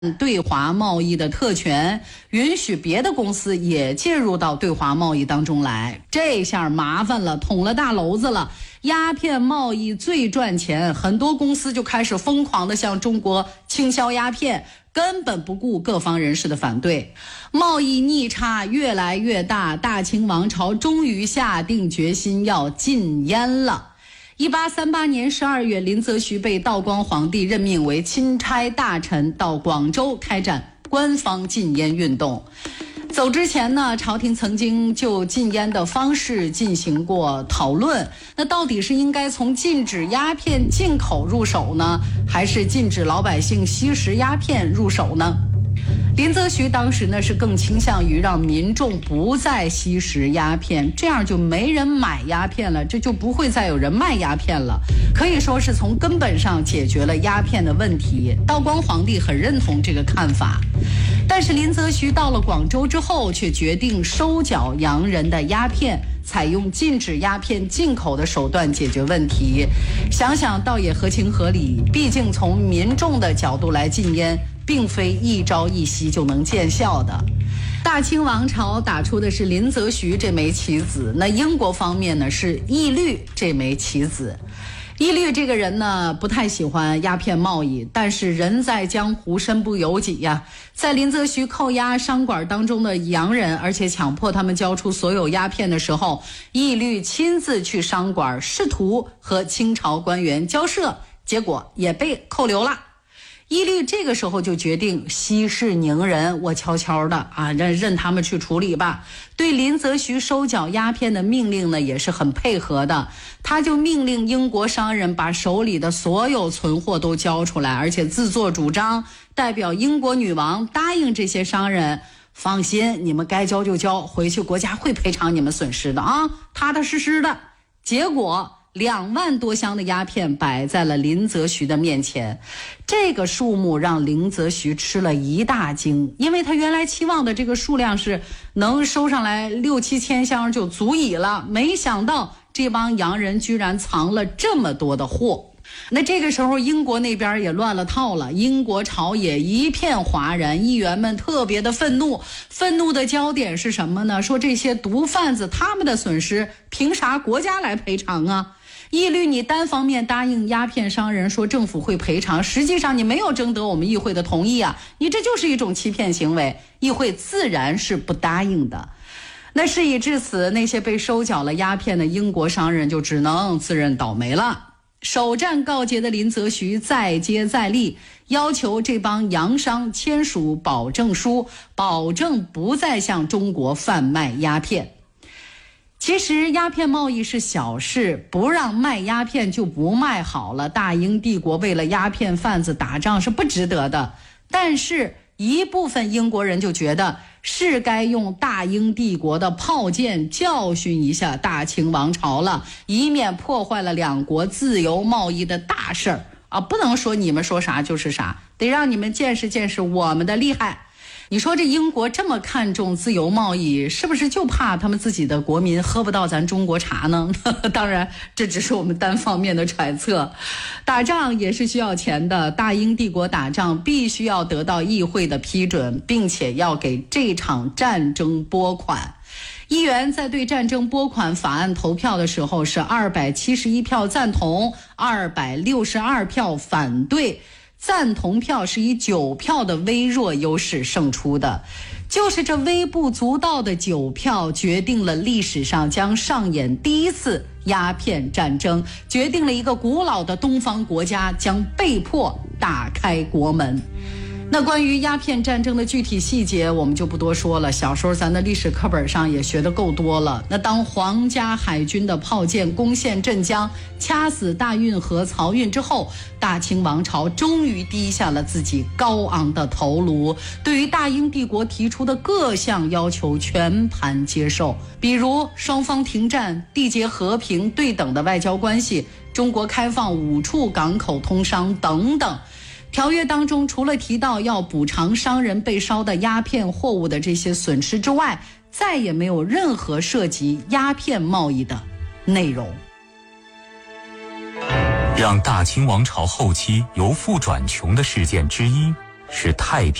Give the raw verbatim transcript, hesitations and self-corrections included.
对华贸易的特权，允许别的公司也介入到对华贸易当中来。这下麻烦了，捅了大娄子了。鸦片贸易最赚钱，很多公司就开始疯狂地向中国倾销鸦片，根本不顾各方人士的反对。贸易逆差越来越大，大清王朝终于下定决心要禁烟了。一八三八年十二月，林则徐被道光皇帝任命为钦差大臣，到广州开展官方禁烟运动。走之前呢，朝廷曾经就禁烟的方式进行过讨论。那到底是应该从禁止鸦片进口入手呢，还是禁止老百姓吸食鸦片入手呢？林则徐当时呢是更倾向于让民众不再吸食鸦片，这样就没人买鸦片了，这就不会再有人卖鸦片了，可以说是从根本上解决了鸦片的问题。道光皇帝很认同这个看法，但是林则徐到了广州之后，却决定收缴洋人的鸦片，采用禁止鸦片进口的手段解决问题。想想倒也合情合理，毕竟从民众的角度来禁烟，并非一朝一夕就能见效的。大清王朝打出的是林则徐这枚棋子，那英国方面呢是义律这枚棋子。义律这个人呢不太喜欢鸦片贸易，但是人在江湖身不由己呀。在林则徐扣押商馆当中的洋人，而且强迫他们交出所有鸦片的时候，义律亲自去商馆，试图和清朝官员交涉，结果也被扣留了。义律这个时候就决定息事宁人，我悄悄的啊，任任他们去处理吧。对林则徐收缴鸦片的命令呢，也是很配合的。他就命令英国商人把手里的所有存货都交出来，而且自作主张代表英国女王答应这些商人，放心，你们该交就交，回去国家会赔偿你们损失的啊，踏踏实实的。结果两万多箱的鸦片摆在了林则徐的面前，这个数目让林则徐吃了一大惊，因为他原来期望的这个数量是能收上来六七千箱就足矣了，没想到这帮洋人居然藏了这么多的货。那这个时候英国那边也乱了套了，英国朝野一片哗然，议员们特别的愤怒，愤怒的焦点是什么呢？说这些毒贩子他们的损失凭啥国家来赔偿啊？义律你单方面答应鸦片商人说政府会赔偿，实际上你没有征得我们议会的同意啊，你这就是一种欺骗行为，议会自然是不答应的。那事已至此，那些被收缴了鸦片的英国商人就只能自认倒霉了。首战告捷的林则徐再接再厉，要求这帮洋商签署保证书，保证不再向中国贩卖鸦片。其实鸦片贸易是小事，不让卖鸦片就不卖好了，大英帝国为了鸦片贩子打仗是不值得的。但是一部分英国人就觉得是该用大英帝国的炮舰教训一下大清王朝了，以免破坏了两国自由贸易的大事儿啊！不能说你们说啥就是啥，得让你们见识见识我们的厉害。你说这英国这么看重自由贸易，是不是就怕他们自己的国民喝不到咱中国茶呢？当然这只是我们单方面的揣测。打仗也是需要钱的，大英帝国打仗必须要得到议会的批准，并且要给这场战争拨款。议员在对战争拨款法案投票的时候是二百七十一票赞同，二百六十二票反对，赞同票是以九票的微弱优势胜出的。就是这微不足道的九票，决定了历史上将上演第一次鸦片战争，决定了一个古老的东方国家将被迫打开国门。那关于鸦片战争的具体细节我们就不多说了，小时候咱的历史课本上也学得够多了。那当皇家海军的炮舰攻陷镇江，掐死大运河漕运之后，大清王朝终于低下了自己高昂的头颅，对于大英帝国提出的各项要求全盘接受，比如双方停战、缔结和平对等的外交关系、中国开放五处港口通商等等。条约当中除了提到要补偿商人被烧的鸦片货物的这些损失之外，再也没有任何涉及鸦片贸易的内容。 让大清王朝后期由富转穷的事件之一， 是太平。